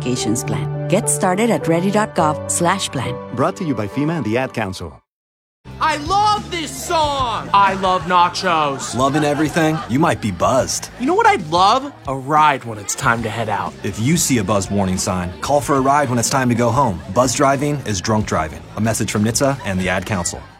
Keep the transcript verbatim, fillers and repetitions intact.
medications plan. Get started at ready.gov slash plan. Brought to you by FEMA and the Ad Council. I love this song! I love nachos. Loving everything? You might be buzzed. You know what I'd love? A ride when it's time to head out. If you see a buzz warning sign, call for a ride when it's time to go home. Buzz driving is drunk driving. A message from N H T S A and the Ad Council.